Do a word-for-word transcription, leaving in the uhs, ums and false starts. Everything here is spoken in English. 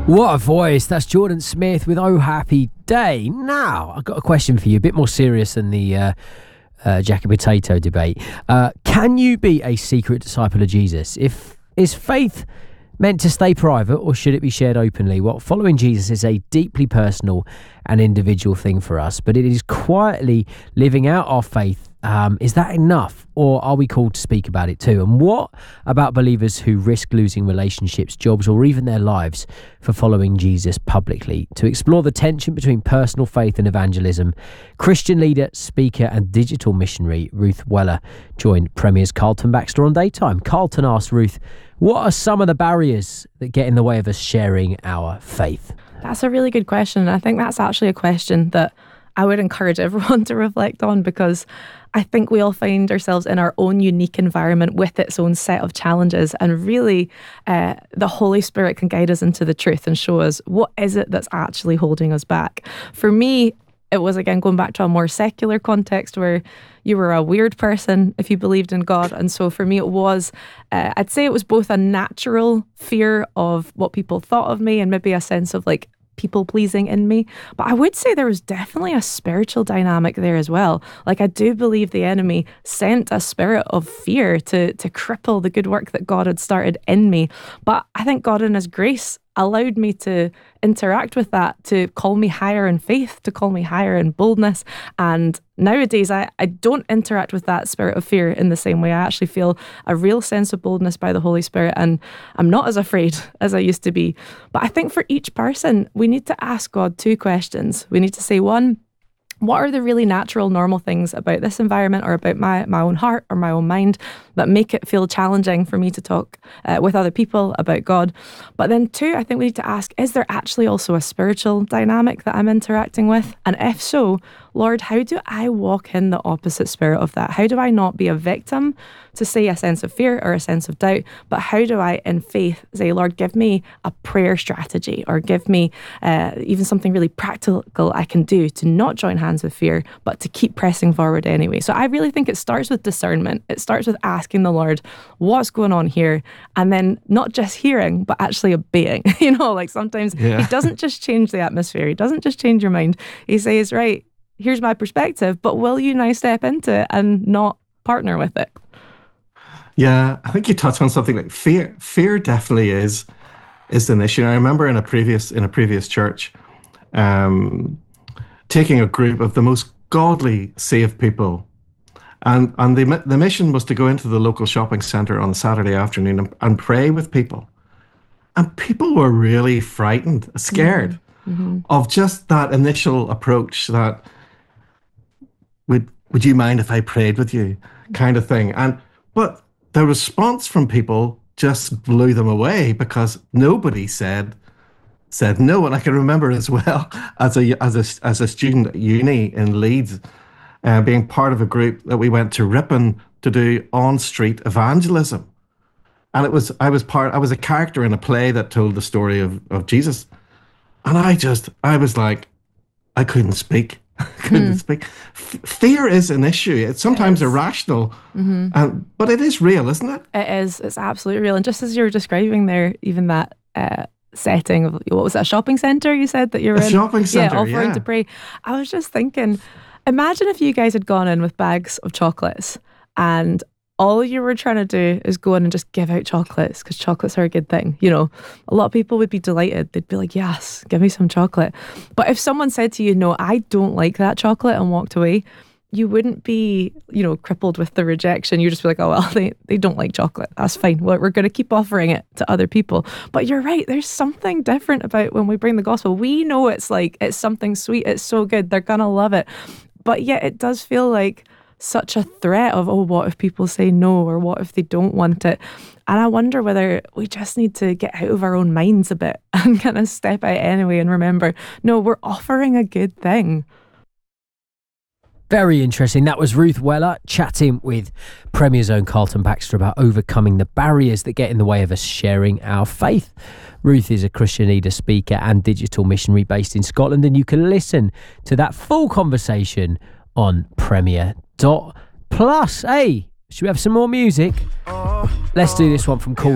What a voice. That's Jordan Smith with Oh Happy Day. Now, I've got a question for you, a bit more serious than the uh, uh, Jack and Potato debate. Uh, can you be a secret disciple of Jesus? If is faith meant to stay private, or should it be shared openly? Well, following Jesus is a deeply personal and individual thing for us, but it is quietly living out our faith. Um, is that enough, or are we called to speak about it too? And what about believers who risk losing relationships, jobs, or even their lives for following Jesus publicly? To explore the tension between personal faith and evangelism, Christian leader, speaker, and digital missionary Ruth Weller joined Premier's Carlton Baxter on Daytime. Carlton asked Ruth, what are some of the barriers that get in the way of us sharing our faith? That's a really good question. I think that's actually a question that I would encourage everyone to reflect on, because I think we all find ourselves in our own unique environment with its own set of challenges, and really uh, the Holy Spirit can guide us into the truth and show us what is it that's actually holding us back. For me, it was, again, going back to a more secular context where you were a weird person if you believed in God. And so for me, it was, uh, I'd say it was both a natural fear of what people thought of me and maybe a sense of like people pleasing in me. But I would say there was definitely a spiritual dynamic there as well. Like, I do believe the enemy sent a spirit of fear to, to cripple the good work that God had started in me. But I think God in his grace allowed me to interact with that, to call me higher in faith, to call me higher in boldness. And nowadays, I, I don't interact with that spirit of fear in the same way. I actually feel a real sense of boldness by the Holy Spirit, and I'm not as afraid as I used to be. But I think for each person, we need to ask God two questions. We need to say, one, what are the really natural, normal things about this environment or about my, my own heart or my own mind that make it feel challenging for me to talk uh, with other people about God? But then two, I think we need to ask, is there actually also a spiritual dynamic that I'm interacting with? And if so, Lord, how do I walk in the opposite spirit of that? How do I not be a victim to, say, a sense of fear or a sense of doubt, but how do I, in faith, say, Lord, give me a prayer strategy, or give me uh, even something really practical I can do to not join hands with fear, but to keep pressing forward anyway. So I really think it starts with discernment. It starts with asking the Lord, what's going on here? And then not just hearing, but actually obeying. You know, like sometimes yeah. He doesn't just change the atmosphere. He doesn't just change your mind. He says, right, here's my perspective, but will you now step into it and not partner with it? Yeah, I think you touched on something like fear. Fear definitely is is an issue. I remember in a previous in a previous church, um, taking a group of the most godly, saved people, and and the the mission was to go into the local shopping centre on a Saturday afternoon and, and pray with people, and people were really frightened, scared mm-hmm. of just that initial approach. That would would you mind if I prayed with you, kind of thing, and but. The response from people just blew them away, because nobody said said no. And I can remember as well as a as a as a student at uni in Leeds, uh, being part of a group that we went to Ripon to do on-street evangelism, and it was I was part I was a character in a play that told the story of of Jesus, and I just I was like I couldn't speak. couldn't mm. speak. F- fear is an issue. It's sometimes it irrational, mm-hmm. um, but it is real, isn't it? It is. It's absolutely real. And just as you were describing there, even that uh, setting of, what was that, a shopping centre you said that you were a in? shopping centre, yeah. offering yeah. to pray. I was just thinking, imagine if you guys had gone in with bags of chocolates, and all you were trying to do is go in and just give out chocolates, because chocolates are a good thing. You know, a lot of people would be delighted. They'd be like, yes, give me some chocolate. But if someone said to you, no, I don't like that chocolate, and walked away, you wouldn't be, you know, crippled with the rejection. You'd just be like, oh, well, they, they don't like chocolate. That's fine. Well, we're going to keep offering it to other people. But you're right. There's something different about when we bring the gospel. We know it's like, it's something sweet. It's so good. They're going to love it. But yet it does feel like such a threat of, oh, what if people say no, or what if they don't want it? And I wonder whether we just need to get out of our own minds a bit and kind of step out anyway and remember, no, we're offering a good thing. Very interesting. That was Ruth Weller chatting with Premier's own Carlton Baxter about overcoming the barriers that get in the way of us sharing our faith. Ruth is a Christian leader, speaker and digital missionary based in Scotland, and you can listen to that full conversation on Premier Dot Plus. Hey, should we have some more music? Let's do this one from Cool